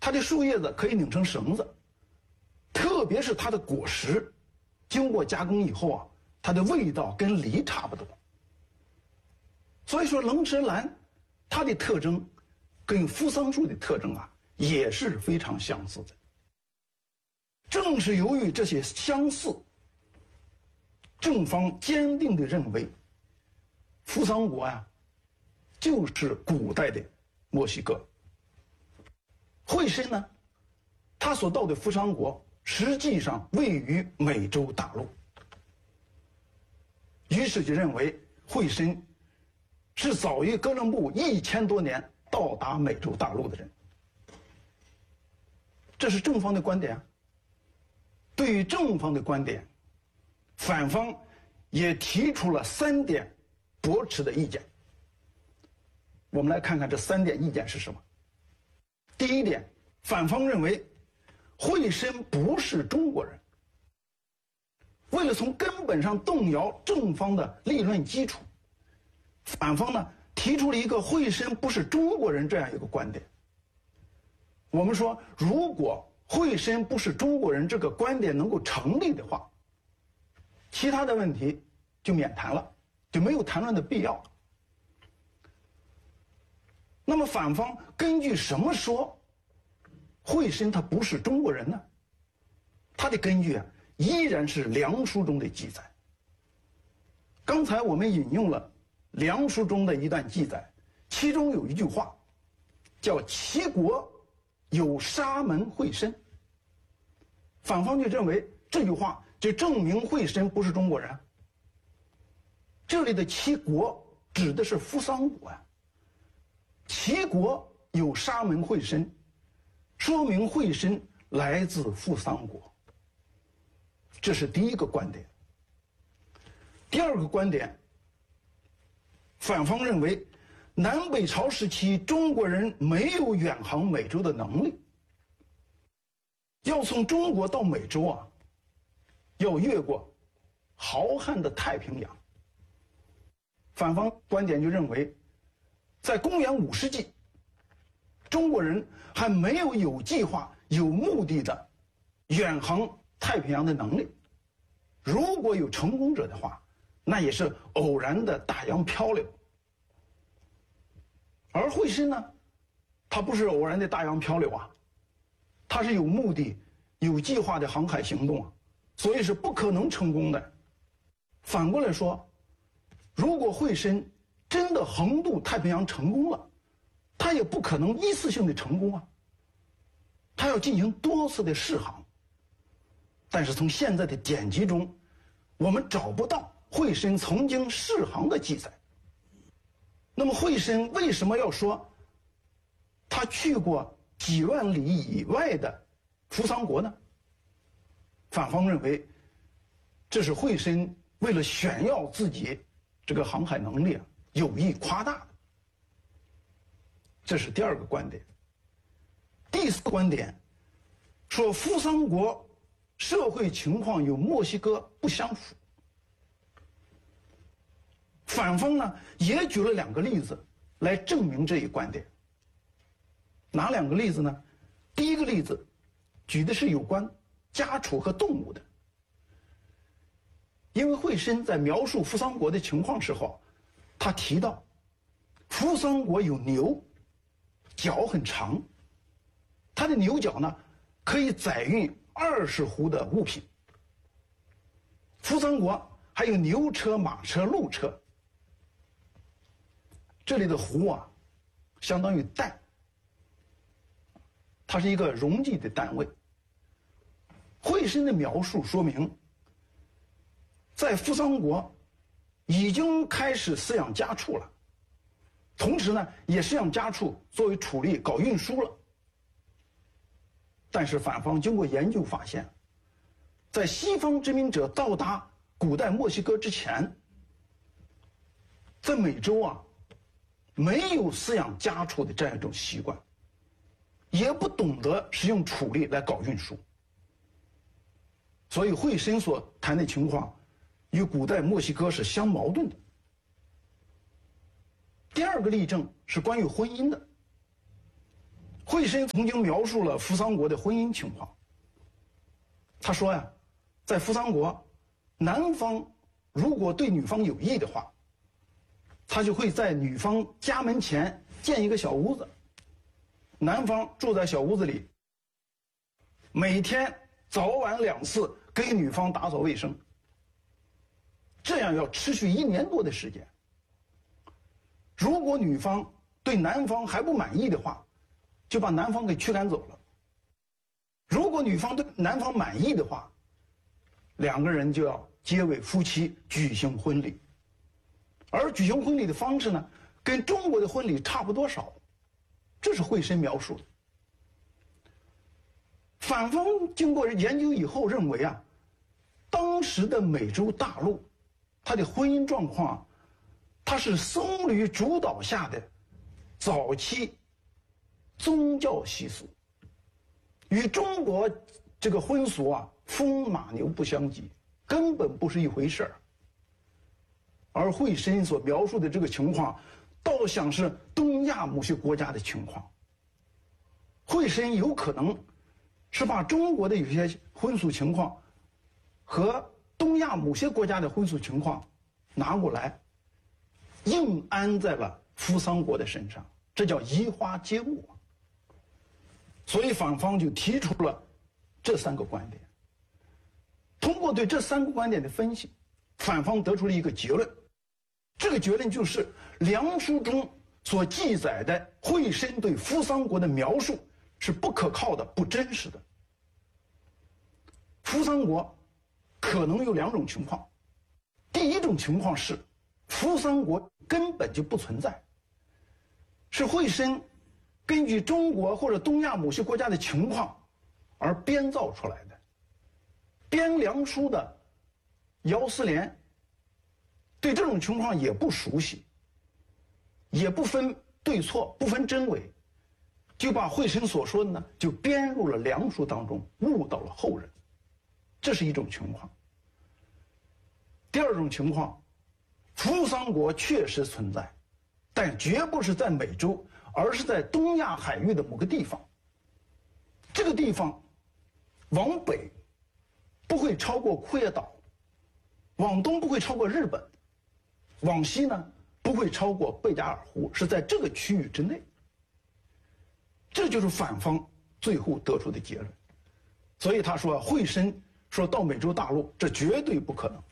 它的树叶子可以拧成绳子，特别是它的果实，经过加工以后啊，它的味道跟梨差不多。所以说，龙舌兰它的特征跟扶桑树的特征啊也是非常相似的。正是由于这些相似，正方坚定地认为，扶桑国啊就是古代的墨西哥。惠申呢，他所到的扶桑国实际上位于美洲大陆，于是就认为惠申是早于哥伦布1000多年到达美洲大陆的人。这是正方的观点啊。对于正方的观点，反方也提出了3点驳斥的意见。我们来看看这3点意见是什么。第一点，反方认为惠申不是中国人。为了从根本上动摇正方的立论基础，反方呢提出了一个惠申不是中国人这样一个观点。我们说，如果惠申不是中国人这个观点能够成立的话，其他的问题就免谈了，就没有谈论的必要了。那么反方根据什么说惠申他不是中国人呢？他的根据啊依然是梁书中的记载。刚才我们引用了梁书中的一段记载，其中有一句话叫齐国有沙门惠申。反方就认为这句话就证明惠申不是中国人。这里的齐国指的是扶桑国啊。齐国有沙门惠申，说明惠申来自扶桑国。这是第一个观点。第二个观点，反方认为南北朝时期中国人没有远航美洲的能力，要从中国到美洲啊，要越过浩瀚的太平洋。反方观点就认为，在公元5世纪，中国人还没有计划、有目的的远航太平洋的能力。如果有成功者的话，那也是偶然的大洋漂流。而惠申呢，他不是偶然的大洋漂流啊，他是有目的、有计划的航海行动啊，所以是不可能成功的。反过来说，如果惠申真的横渡太平洋成功了，他也不可能一次性的成功啊，他要进行多次的试航。但是从现在的典籍中，我们找不到惠申曾经试航的记载。那么惠申为什么要说他去过几万里以外的扶桑国呢？反方认为，这是惠申为了炫耀自己这个航海能力啊，有意夸大的。这是第二个观点。第四个观点说，扶桑国社会情况与墨西哥不相符。反方呢也举了2个例子来证明这一观点。哪2个例子呢？第一个例子举的是有关家畜和动物的。因为惠申在描述扶桑国的情况时候，他提到扶桑国有牛，脚很长，它的牛角呢可以载运20壶的物品。扶桑国还有牛车、马车、鹿车。这里的壶啊，相当于担，它是一个容计的单位。惠申的描述说明，在扶桑国已经开始饲养家畜了，同时呢，也饲养家畜作为畜力搞运输了。但是反方经过研究发现，在西方殖民者到达古代墨西哥之前，在美洲啊，没有饲养家畜的这样一种习惯，也不懂得使用畜力来搞运输。所以惠申所谈的情况与古代墨西哥是相矛盾的。第二个例证是关于婚姻的。 惠申曾经描述了扶桑国的婚姻情况。他说呀，在扶桑国，男方如果对女方有意的话，他就会在女方家门前建一个小屋子，男方住在小屋子里，每天早晚2次给女方打扫卫生，这样要持续1年多的时间。如果女方对男方还不满意的话，就把男方给驱赶走了。如果女方对男方满意的话，2个人就要结为夫妻，举行婚礼。而举行婚礼的方式呢，跟中国的婚礼差不多少，这是惠申描述的。反方经过研究以后认为啊，当时的美洲大陆，它的婚姻状况，它是僧侣主导下的早期宗教习俗，与中国这个婚俗啊风马牛不相及，根本不是一回事儿。而惠申所描述的这个情况，倒像是东亚某些国家的情况。惠申有可能是把中国的有些婚俗情况和东亚某些国家的婚俗情况拿过来，硬安在了扶桑国的身上，这叫移花接木。所以反方就提出了这3个观点。通过对这3个观点的分析，反方得出了一个结论，这个结论就是梁书中所记载的惠申对扶桑国的描述是不可靠的、不真实的。扶桑国可能有2种情况，第一种情况是扶桑国根本就不存在，是惠申根据中国或者东亚某些国家的情况而编造出来的。编梁书的姚思廉对这种情况也不熟悉，也不分对错，不分真伪，就把惠申所说的呢就编入了梁书当中，误导了后人。这是一种情况。第2种情况，扶桑国确实存在，但绝不是在美洲，而是在东亚海域的某个地方。这个地方往北不会超过库页岛，往东不会超过日本，往西呢不会超过贝加尔湖，是在这个区域之内。这就是反方最后得出的结论。所以他说惠申说到美洲大陆，这绝对不可能。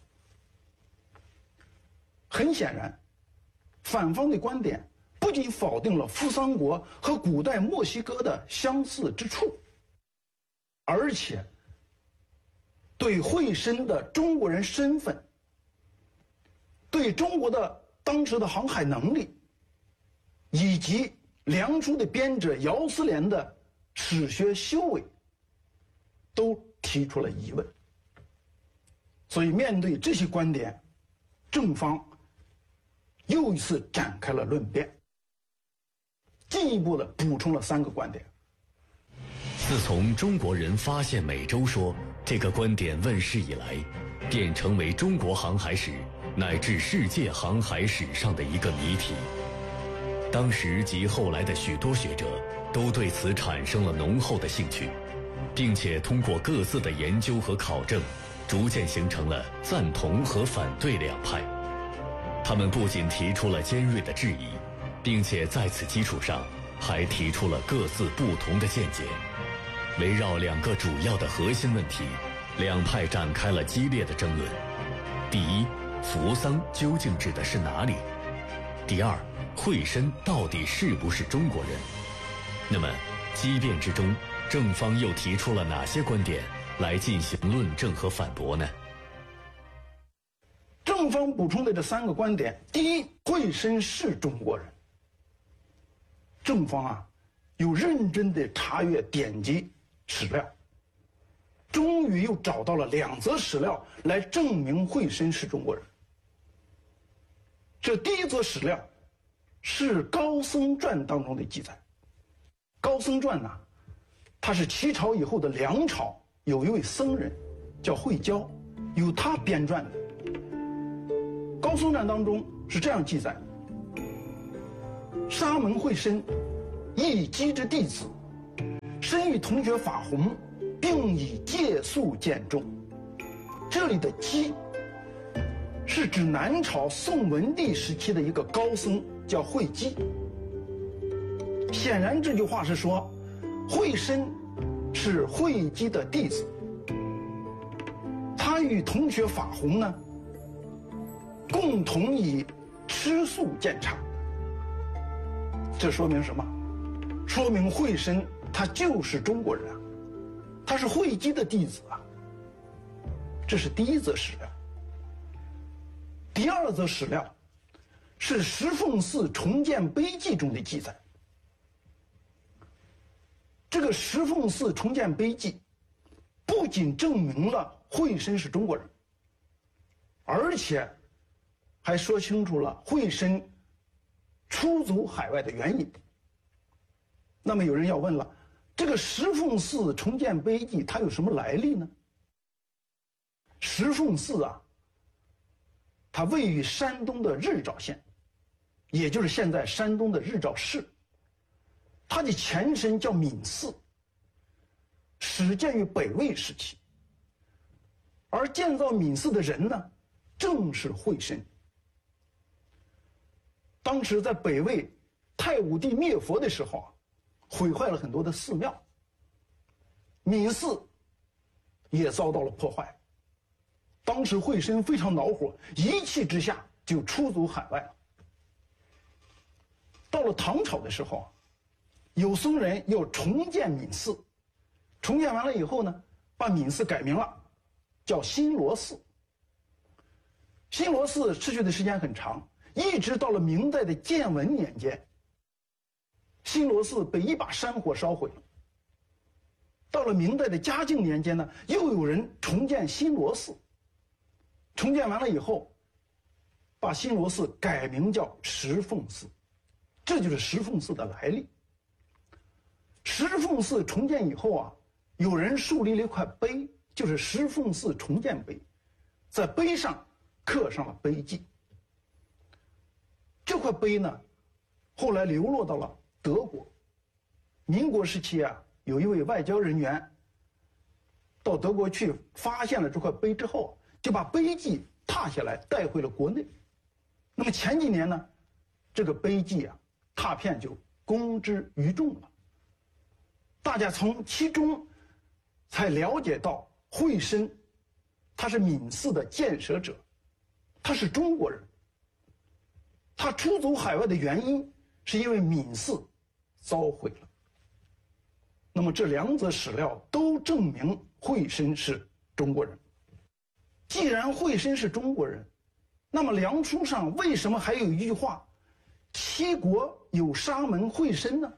很显然，反方的观点不仅否定了扶桑国和古代墨西哥的相似之处，而且对惠申的中国人身份，对中国的当时的航海能力，以及梁书的编者姚思廉的史学修为，都提出了疑问。所以面对这些观点，正方又一次展开了论辩，进一步的补充了3个观点。 自从中国人发现美洲说这个观点问世以来，便成为中国航海史乃至世界航海史上的一个谜题。当时及后来的许多学者都对此产生了浓厚的兴趣，并且通过各自的研究和考证，逐渐形成了赞同和反对2派。他们不仅提出了尖锐的质疑，并且在此基础上还提出了各自不同的见解。围绕2个主要的核心问题，2派展开了激烈的争论。第一，扶桑究竟指的是哪里？第2，惠申到底是不是中国人？那么激辩之中，正方又提出了哪些观点来进行论证和反驳呢？ 正方补充的这3个观点，第一，惠申是中国人。正方有认真的查阅典籍史料，终于又找到了2则史料来证明惠申是中国人。这第一则史料是高僧传当中的记载。高僧传他是齐朝以后的梁朝有一位僧人叫慧焦，由他编撰的。高僧传当中是这样记载：沙门惠申，一姬之弟子， 与同学法弘，并以借宿见重。这里的姬是指南朝宋文帝时期的一个高僧，叫慧基。显然这句话是说，慧深是慧基的弟子，他与同学法弘呢，共同以吃素见长。这说明什么？说明慧深他就是中国人啊，他是慧基的弟子啊。这是第一则史料。第二则史料是石凤寺重建碑记中的记载。这个石凤寺重建碑记不仅证明了慧深是中国人，而且还说清楚了慧深出走海外的原因。那么有人要问了，这个石凤寺重建碑记它有什么来历呢？石凤寺啊，它位于山东的日照县，也就是现在山东的日照市。它的前身叫闽寺，始建于北魏时期，而建造闽寺的人呢，正是慧深。当时在北魏太武帝灭佛的时候啊，毁坏了很多的寺庙，闽寺也遭到了破坏。当时慧深非常恼火，一气之下就出走海外了。到了唐朝的时候啊，有僧人要重建闽寺，重建完了以后呢，把闽寺改名了，叫新罗寺。新罗寺持续的时间很长，一直到了明代的建文年间，新罗寺被一把山火烧毁了。到了明代的嘉靖年间呢，又有人重建新罗寺，重建完了以后，把新罗寺改名叫石凤寺，这就是石凤寺的来历。石凤寺重建以后啊，有人树立了一块碑，就是石凤寺重建碑，在碑上刻上了碑记。这块碑呢，后来流落到了德国。民国时期啊，有一位外交人员到德国去，发现了这块碑之后，就把碑记拓下来带回了国内。那么前几年呢，这个碑记啊，拓片就公之于众了。大家从其中才了解到慧深他是闽寺的建设者，他是中国人。他出走海外的原因是因为闽寺遭毁了。那么这两则史料都证明慧深是中国人。既然慧深是中国人，那么梁书上为什么还有一句话“七国有沙门慧深”呢？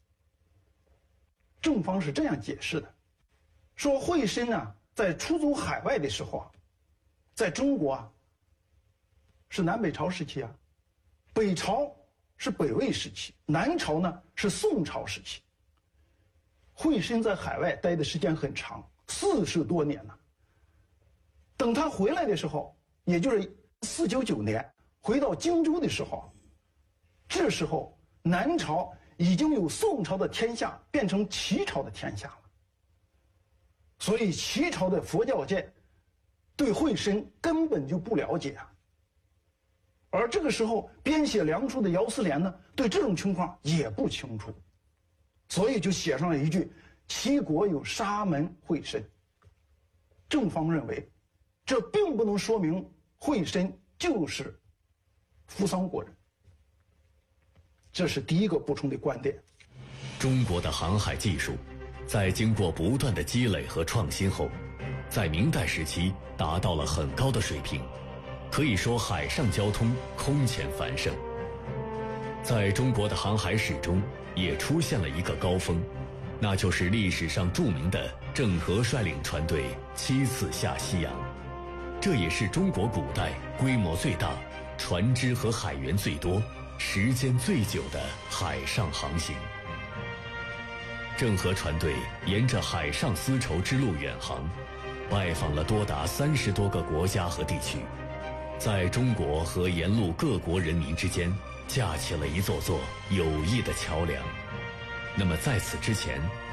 正方是这样解释的，说慧深啊，在出走海外的时候啊，在中国啊是南北朝时期啊，北朝是北魏时期，南朝呢是宋朝时期。慧深在海外待的时间很长，40多年了。等他回来的时候，也就是499年回到荆州的时候，这时候南朝已经有宋朝的天下变成齐朝的天下了。所以齐朝的佛教界对慧深根本就不了解啊。而这个时候编写梁书的姚思廉呢，对这种情况也不清楚，所以就写上了一句“齐国有沙门慧深”。正方认为，这并不能说明慧深就是扶桑国人。这是第一个补充的观点。 中国的航海技术，在经过不断的积累和创新后，在明代时期达到了很高的水平，可以说海上交通空前繁盛。在中国的航海史中，也出现了一个高峰，那就是历史上著名的郑和率领船队7次下西洋，这也是中国古代规模最大、船只和海员最多、时间最久的海上航行。郑和船队沿着海上丝绸之路远航，拜访了多达30多个国家和地区，在中国和沿路各国人民之间架起了一座座友谊的桥梁。那么在此之前，